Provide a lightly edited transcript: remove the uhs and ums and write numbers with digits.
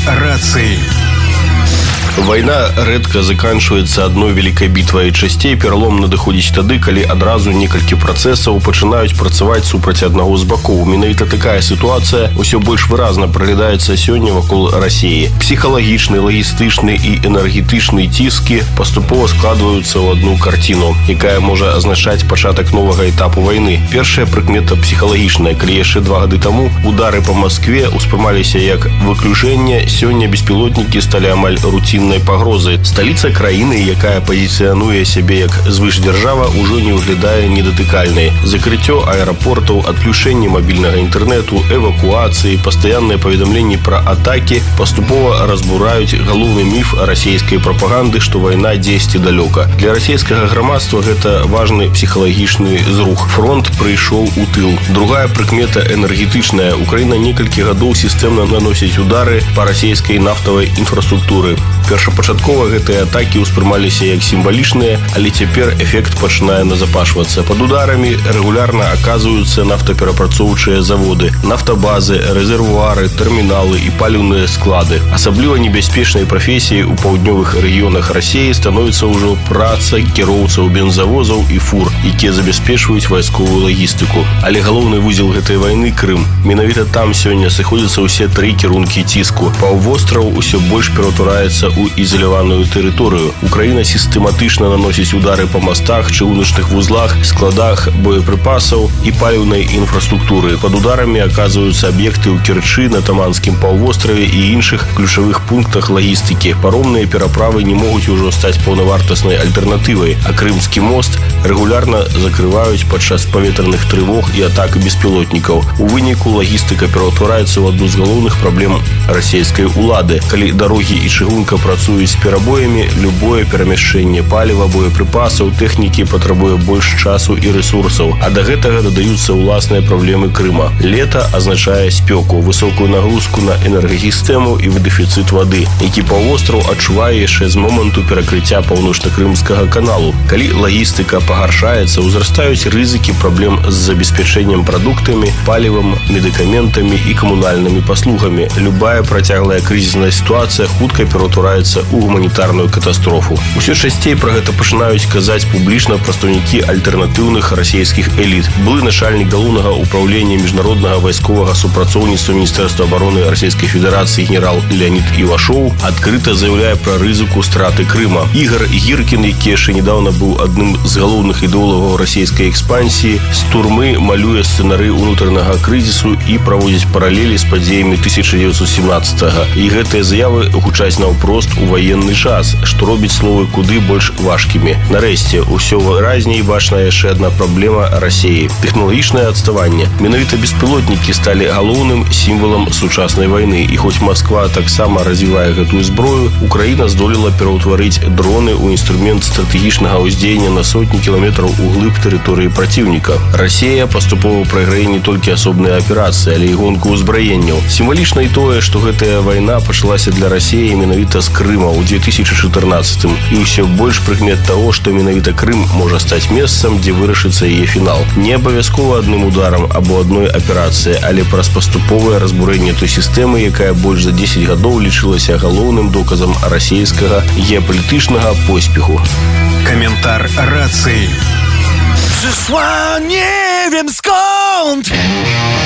рации. Вайна рэдка заканчваецца адной вялікай бітвай. Часцей пералом надыходзіць тады, калі адразу некалькі працэсаў пачынаюць працаваць супраць аднаго з бакоў. Менавіта такая сітуацыя ўсё больш выразна праглядаецца сёння вакол Расіі. Псіхалагічны, лагістычны і энергетычны ціскі паступова складваюцца ў адну карціну, якая можа азначаць пачатак новага этапу вайны. Першая прыкмета псіхалагічная. Калі яшчэ 2 гады таму удары па Маскве ўспрымаліся як выключэнне, сёння беспілотнікі сталі амаль рутіннай пагрозы. Сталіца краіны, якая пазіцыянуе сябе як звышдзяржава, ужо не выглядае недатыкальнай. Закрыццё аэрапортаў, адключэнне мабільнага інтэрнэту, эвакуацыі, пастаянныя паведамленні пра атакі паступова разбураюць галоўны міф расійскай прапаганды, што вайна дзесьці далёка. Для расійскага грамадства гэта важны псіхалагічны зрух. Фронт прыйшоў у тыл. Другая прыкмета энергетычная. Украіна некалькі гадоў сістэмна наносіць удары па расійскай нафтавай інфраструктуры. Першапачаткова гэтыя атакі ўспрымаліся як сімвалічныя, але цяпер эфект пачынае назапашвацца. Пад ударамі рэгулярна аказваюцца нафтаперапрацоўчыя заводы, нафтабазы, рэзервуары, тэрміналы і паліўныя склады. Асабліва небяспечнай прафесіяй у паўднёвых рэгіёнах Расіі становіцца ўжо праца кіроўцаў бензавозаў і фур, якія забяспечваюць вайсковую лагістыку. Але галоўны вузел гэтай вайны – Крым. Менавіта там сёння сыходзяцца ўсе 3 кірункі ціску. Паўвостраў усё больш ператвараецца у ізаляваную тэрыторыю. Украіна сістэматычна наносіць удары па мастах, чыгуначных вузлах, складах боепрыпасаў і паліўнай інфраструктуры. Пад ударамі аказваюцца аб'екты ў Керчы, на Таманскім паўвостраве і іншых ключавых пунктах лагістыкі. Паромныя пераправы не могуць ужо стаць паўнавартаснай альтэрнатывай, а Крымскі мост рэгулярна закрываюць падчас паветраных трывог і атак беспілотнікаў. У выніку лагістыка пераўтвараецца ў адну з галоўных праблем расійскай улады. Калі дарогі і чыгунка працуюць з перабоямі, любое перамяшчэнне паліва, боепрыпасаў, тэхнікі патрабуе больш часу і рэсурсаў. А да гэтага дадаюцца ўласныя праблемы Крыма. Лета азначае спёку, высокую нагрузку на энергасістэму і дэфіцыт вады, які паўвостраў адчувае яшчэ з моманту перакрыцця паўночна-крымскага каналу. Калі лагістыка пагаршаецца, узрастаюць рызыкі праблем з забеспячэннем прадуктамі, палівам, медыкаментамі і камунальнымі паслугамі. Любая працяглая крызісная сітуацыя хутка ператвараецца ў гуманітарную катастрофу. Усё часцей пра гэта пачынаюць казаць публічна прадстаўнікі альтэрнатыўных расійскіх эліт. Былы начальнік галоўнага ўпраўлення міжнароднага вайсковага супрацоўніцтва Міністэрства абароны Расійскай Федэрацыі генерал Леонід Івашоў адкрыта заяўляе пра рызыку страты Крыма. Ігор Гіркін, які яшчэ недавно быў адным з галоўных ідэолагаў расійскай экспансіі, з турмы малюе сцэнары ўнутранага крызісу і праводзіць паралелі з падзеямі 1917-га. І гэтыя заявы гучаць наўпрост у ваенны час, што робіць словы куды больш важкімі. Нарэшце, усё выразней бачна яшчэ адна праблема Расіі – тэхналагічнае адставанне. Менавіта беспілотнікі сталі галоўным сімвалам сучаснай вайны. І хоць Масква таксама развівае гэтую зброю, Украіна здолела пераўтварыць дроны ў інструмент стратэгічнага ўздзеяння на сотні кіламетраў углыб тэрыторыі праціўніка. Расія паступова прайграе не толькі асобныя аперацыі, але і гонку ўзбраенняў. Сімвалічна і тое, што гэтая вайна пачалася для Расіі менавіта з Крыма ў 2014-м. І ўсё больш прыкмет таго, што менавіта Крым можа стаць месцам, дзе вырашыцца яе фінал. Не абавязкова адным ударам або адной аперацыяй, але праз паступовае разбурэнне той сістэмы, якая больш за 10 гадоў лічылася галоўным доказам расійскага геапалітычнага поспеху. Каментар рации. Przyszła nie wiem skąd